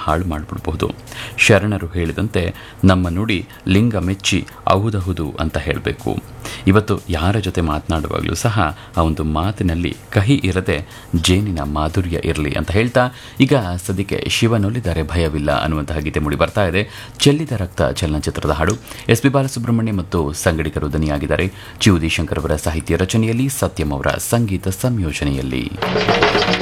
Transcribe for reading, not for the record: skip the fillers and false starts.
ಹಾಳು ಮಾಡಿಬಿಡ್ಬಹುದು. ಶರಣರು ಹೇಳಿದಂತೆ ನಮ್ಮ ನುಡಿ ಲಿಂಗ ಮೆಚ್ಚಿ ಹೌದಹುದು ಅಂತ ಹೇಳಬೇಕು. ಇವತ್ತು ಯಾರ ಜೊತೆ ಮಾತನಾಡುವಾಗಲೂ ಸಹ ಆ ಒಂದು ಮಾತಿನಲ್ಲಿ ಕಹಿ ಇರದೆ ಜೇನಿನ ಮಾಧುರ್ಯ ಇರಲಿ ಅಂತ ಹೇಳ್ತಾ, ಈಗ ಸದ್ಯಕ್ಕೆ ಶಿವನೊಲಿದರೆ ಭಯವಿಲ್ಲ ಅನ್ನುವಂತಹ ಗೀತೆ ಮೂಡಿ ಬರ್ತಾ ಇದೆ. ಚೆಲ್ಲಿದ ರಕ್ತ ಚಲನಚಿತ್ರದ ಹಾಡು. ಎಸ್ ಪಿ ಬಾಲಸುಬ್ರಹ್ಮಣ್ಯ ಮತ್ತು ಸಂಗಡಿಗರು ದನಿಯಾಗಿದ್ದಾರೆ. ಚಿ ಉದಯಶಂಕರ್ ಅವರ ಸಾಹಿತ್ಯ ರಚನೆಯಲ್ಲಿ, ಸತ್ಯಂ ಅವರ ಸಂಗೀತ ಸಂಯೋಜನೆಯಲ್ಲಿ.